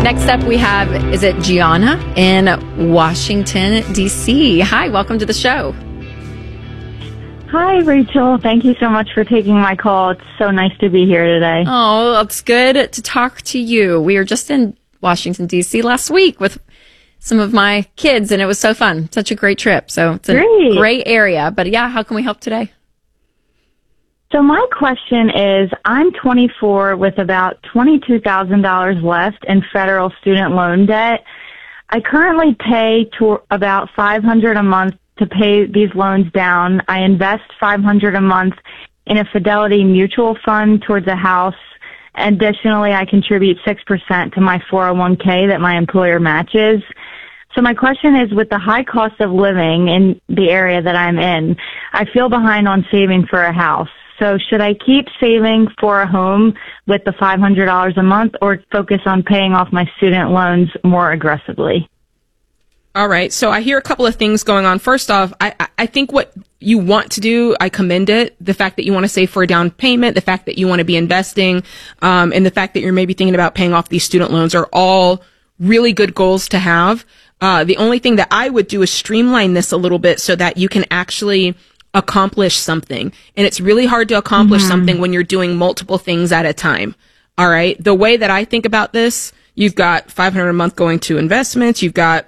Next up, we have, is it Gianna in Washington, D.C. Hi, welcome to the show. Hi, Rachel. Thank you so much for taking my call. It's so nice to be here today. Oh, it's good to talk to you. We were just in Washington, D.C. last week with some of my kids, and it was so fun. Such a great trip. So it's a great area. But yeah, how can we help today? So my question is, I'm 24 with about $22,000 left in federal student loan debt. I currently pay about $500 a month to pay these loans down. I invest $500 a month in a Fidelity mutual fund towards a house. Additionally, I contribute 6% to my 401k that my employer matches. So my question is, with the high cost of living in the area that I'm in, I feel behind on saving for a house. So should I keep saving for a home with the $500 a month or focus on paying off my student loans more aggressively? All right. So I hear a couple of things going on. First off, I think what you want to do, I commend it. The fact that you want to save for a down payment, the fact that you want to be investing, and the fact that you're maybe thinking about paying off these student loans are all really good goals to have. The only thing that I would do is streamline this a little bit so that you can actually accomplish something. And it's really hard to accomplish something when you're doing multiple things at a time. All right. The way that I think about this, you've got $500 a month going to investments. You've got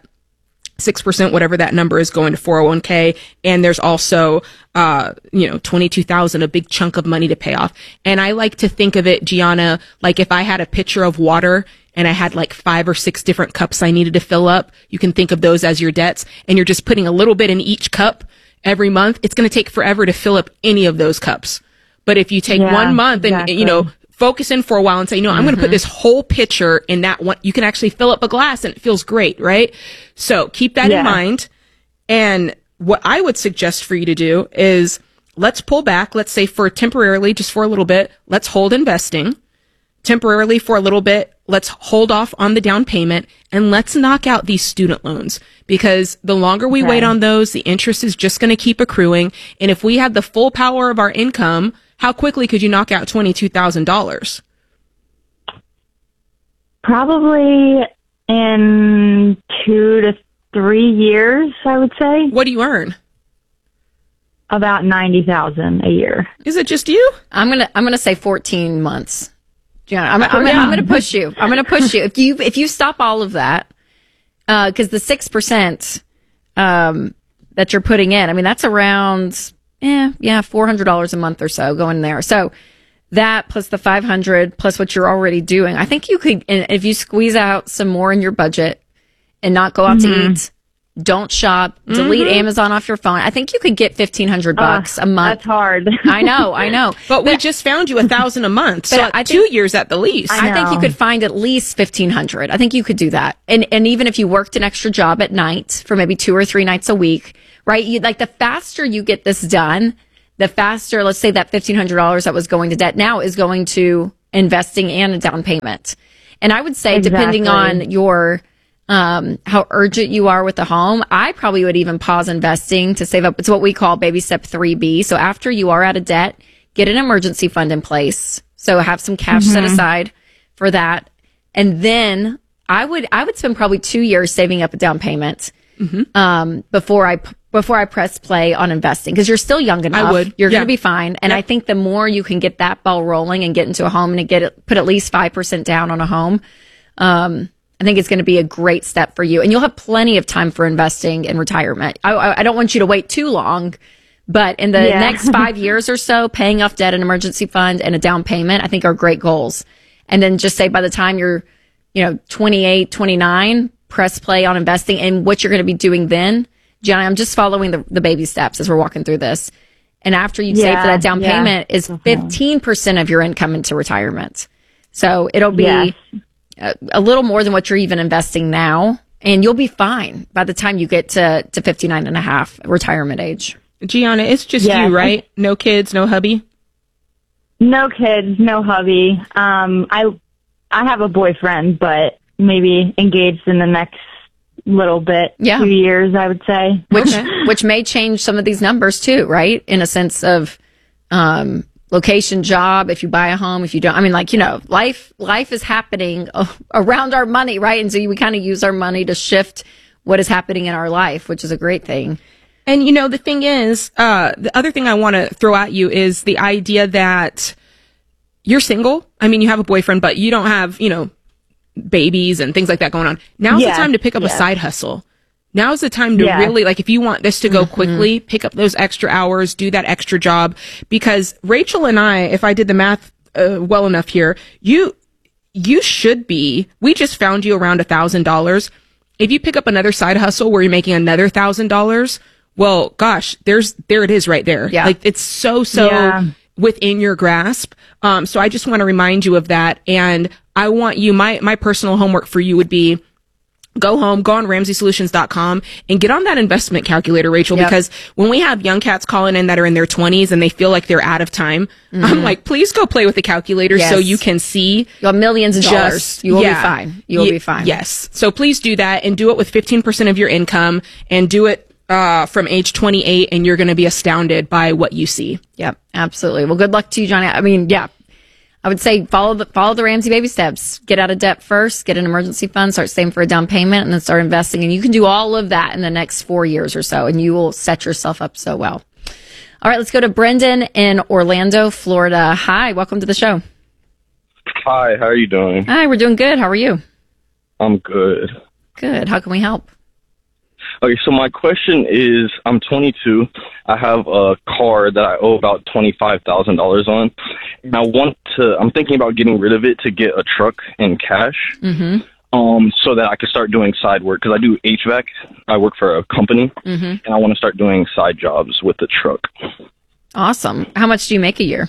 6%, whatever that number is, going to 401k. And there's also, $22,000, a big chunk of money to pay off. And I like to think of it, Gianna, like if I had a pitcher of water and I had like 5 or 6 different cups I needed to fill up, you can think of those as your debts, and you're just putting a little bit in each cup every month. It's going to take forever to fill up any of those cups. But if you take 1 month and, focus in for a while and say, I'm going to put this whole pitcher in that one, you can actually fill up a glass and it feels great, right? So keep that in mind. And what I would suggest for you to do is let's pull back. Let's say for temporarily, just for a little bit, let's hold investing. Temporarily for a little bit, let's hold off on the down payment, and let's knock out these student loans, because the longer we wait on those, the interest is just going to keep accruing. And if we had the full power of our income, how quickly could you knock out $22,000? Probably in 2 to 3 years, I would say. What do you earn? About $90,000 a year. Is it just you? I'm gonna say 14 months. I'm gonna push you. I'm gonna push you. If you stop all of that, because the 6% that you're putting in, I mean, that's around $400 a month or so going there. So that plus the 500 plus what you're already doing, I think you could, if you squeeze out some more in your budget and not go out to eat, don't shop, delete Amazon off your phone, I think you could get $1,500 a month. That's hard. I know. But we just found you $1,000 a month. So I think, 2 years at the least. I think you could find at least $1,500. I think you could do that. And even if you worked an extra job at night for maybe 2 or 3 nights a week, right? The faster you get this done, the faster, let's say that $1,500 that was going to debt now is going to investing and a down payment. And I would say, depending on your, how urgent you are with the home, I probably would even pause investing to save up. It's what we call baby step 3B. So after you are out of debt, get an emergency fund in place. So have some cash set aside for that. And then I would spend probably 2 years saving up a down payment, before I press play on investing, because you're still young enough. You're going to be fine. And I think the more you can get that ball rolling and get into a home and put at least 5% down on a home, I think it's going to be a great step for you. And you'll have plenty of time for investing in retirement. I don't want you to wait too long, but in the next 5 years or so, paying off debt, an emergency fund, and a down payment, I think are great goals. And then just say by the time you're, 28, 29, press play on investing. And what you're going to be doing then, Gianna, I'm just following the baby steps as we're walking through this. And after you save for that down payment is 15% of your income into retirement. So it'll be a little more than what you're even investing now. And you'll be fine by the time you get to 59 and a half retirement age. Gianna, it's just you, right? No kids, no hubby? No kids, no hubby. I have a boyfriend, but maybe engaged in the next little bit, 2 years, I would say. Which may change some of these numbers too, right? In a sense of, location, job, if you buy a home, if you don't. I mean, like, life is happening around our money, right? And so we kind of use our money to shift what is happening in our life, which is a great thing. And, the thing is, the other thing I want to throw at you is the idea that you're single. I mean, you have a boyfriend, but you don't have, babies and things like that going on. Now's the time to pick up a side hustle. Now's the time to really, like, if you want this to go quickly, pick up those extra hours, do that extra job. Because Rachel and I, if I did the math well enough here, you should be, we just found you around $1,000. If you pick up another side hustle where you're making another $1,000, well, gosh, there it is right there. Yeah. Like, it's so within your grasp. So I just want to remind you of that. And I want you, my personal homework for you would be, go home, go on RamseySolutions.com and get on that investment calculator, Rachel, because when we have young cats calling in that are in their 20s and they feel like they're out of time, I'm like, please go play with the calculator so you can see. You'll have millions of dollars. You will be fine. You will be fine. Yes. So please do that and do it with 15% of your income and do it from age 28, and you're going to be astounded by what you see. Yep, absolutely. Well, good luck to you, Johnny. I mean, I would say follow the Ramsey baby steps. Get out of debt first, get an emergency fund, start saving for a down payment, and then start investing. And you can do all of that in the next 4 years or so, and you will set yourself up so well. All right, let's go to Brendan in Orlando, Florida. Hi, welcome to the show. Hi, how are you doing? Hi, we're doing good. How are you? I'm good. Good. How can we help? Okay, so my question is, I'm 22. I have a car that I owe about $25,000 on, and I'm thinking about getting rid of it to get a truck in cash, so that I can start doing side work, because I do HVAC. I work for a company, and I want to start doing side jobs with the truck. Awesome. How much do you make a year?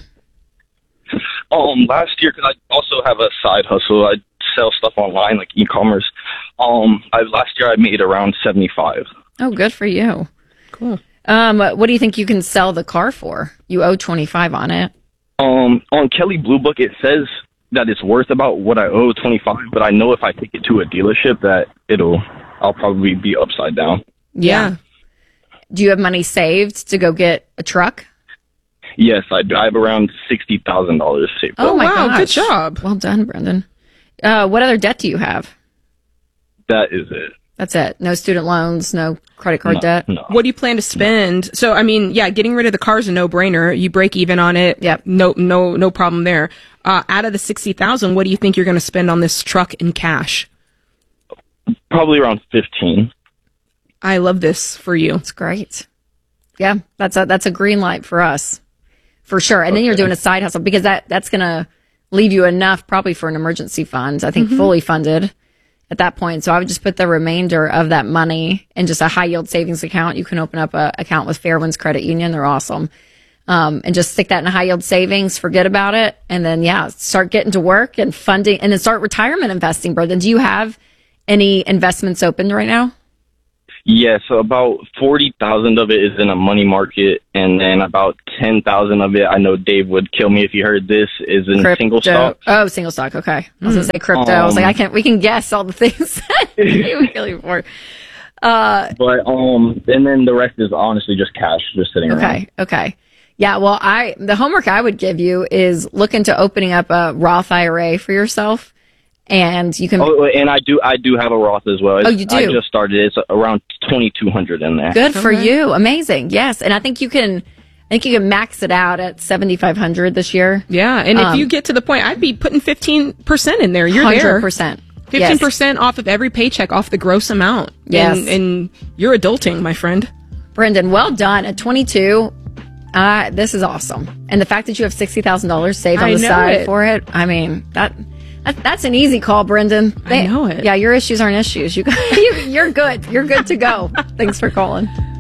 Last year, because I also have a side hustle, I sell stuff online, like e-commerce. Last year I made around 75. Oh, good for you. Cool. What do you think you can sell the car for? You owe 25 on it. On Kelley Blue Book, it says that it's worth about what I owe, 25, but I know if I take it to a dealership that I'll probably be upside down. Yeah. Do you have money saved to go get a truck? Yes, I do. I have around $60,000 saved. Oh, my wow, gosh. good job. Well done, Brendan. What other debt do you have? That is it. That's it. No student loans, no credit card debt? No. What do you plan to spend? No. So, I mean, getting rid of the car is a no-brainer. You break even on it. Yep. No problem there. Out of the $60,000, what do you think you're going to spend on this truck in cash? Probably around 15. I love this for you. That's great. Yeah, that's a green light for us, for sure. And then you're doing a side hustle, because that's going to leave you enough probably for an emergency fund, I think fully funded at that point. So I would just put the remainder of that money in just a high yield savings account. You can open up an account with Fairwinds Credit Union. They're awesome. And just stick that in a high yield savings, forget about it. And then, start getting to work and funding, and then start retirement investing, Brendan. Do you have any investments open right now? Yeah, so about 40,000 of it is in a money market, and then about 10,000 of it, I know Dave would kill me if he heard this, is in single stock. Oh, single stock. Okay, I was gonna say crypto. I was like, we can guess all the things he would kill you for. But and then the rest is honestly just cash, just sitting around. Okay. Yeah. Well, the homework I would give you is look into opening up a Roth IRA for yourself. And you can. Oh, and I do have a Roth as well. Oh, you do? I just started. It's around 2,200 in there. Good for you. Amazing. Yes, and I think you can max it out at 7,500 this year. Yeah, and if you get to the point, I'd be putting 15% in there. You're 100%. 15% off of every paycheck, off the gross amount. Yes, and you're adulting, my friend. Brendan, well done. At 22, this is awesome. And the fact that you have $60,000 saved on the side for it, I mean That's an easy call, Brendan. I know it. Yeah, your issues aren't issues. You're good. You're good to go. Thanks for calling.